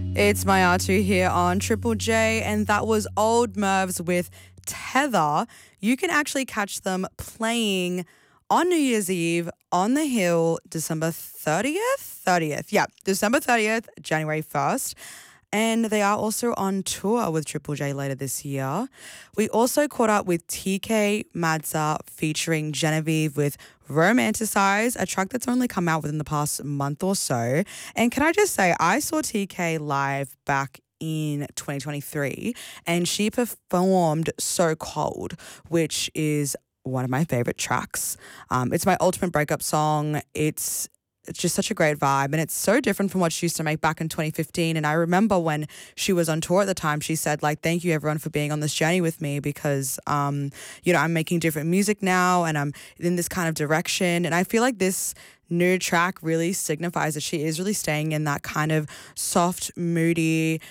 It's Mayatu here on Triple J, and that was Old Mervs with Tether. You can actually catch them playing on New Year's Eve on the Hill, December 30th? 30th, yeah, December 30th, January 1st. And they are also on tour with Triple J later this year. We also caught up with TK Madza featuring Genevieve with Romanticize, a track that's only come out within the past month or so. And can I just say, I saw TK live back in 2023 and she performed So Cold, which is one of my favorite tracks. It's my ultimate breakup song. It's just such a great vibe, and it's so different from what she used to make back in 2015. And I remember when she was on tour at the time, she said, like, thank you everyone for being on this journey with me because, I'm making different music now and I'm in this kind of direction. And I feel like this new track really signifies that she is really staying in that kind of soft, moody,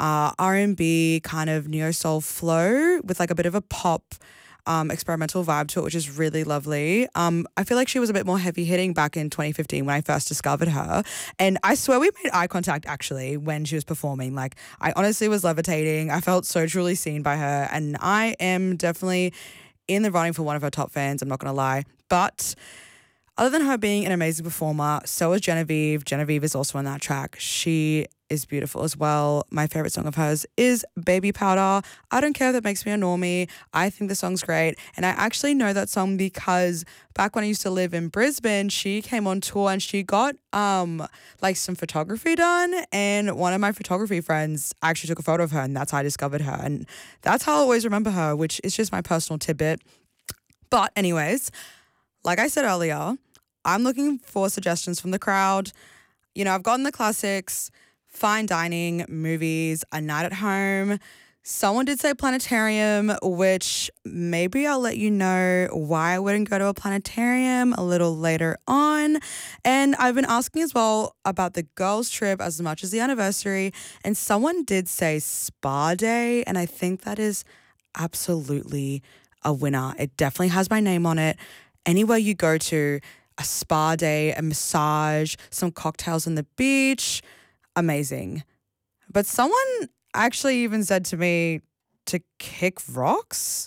R&B kind of neo-soul flow with like a bit of a pop experimental vibe to it, which is really lovely. I feel like she was a bit more heavy hitting back in 2015 when I first discovered her. And I swear we made eye contact actually when she was performing. Like, I honestly was levitating. I felt so truly seen by her. And I am definitely in the running for one of her top fans, I'm not going to lie. But other than her being an amazing performer, so is Genevieve. Genevieve is also on that track. She is beautiful as well. My favorite song of hers is Baby Powder. I don't care if that makes me a normie. I think the song's great. And I actually know that song because back when I used to live in Brisbane, she came on tour and she got like some photography done. And one of my photography friends actually took a photo of her, and that's how I discovered her. And that's how I always remember her, which is just my personal tidbit. But anyways, like I said earlier, I'm looking for suggestions from the crowd. I've gotten the classics, fine dining, movies, a night at home. Someone did say planetarium, which maybe I'll let you know why I wouldn't go to a planetarium a little later on. And I've been asking as well about the girls' trip as much as the anniversary. And someone did say spa day, and I think that is absolutely a winner. It definitely has my name on it. Anywhere you go to, a spa day, a massage, some cocktails on the beach, amazing. But someone actually even said to me to kick rocks.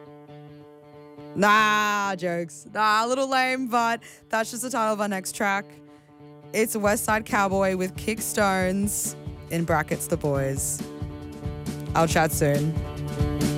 Nah, jokes. Nah, a little lame, but that's just the title of our next track. It's West Side Cowboy with Kick Stones, in brackets, the boys. I'll chat soon.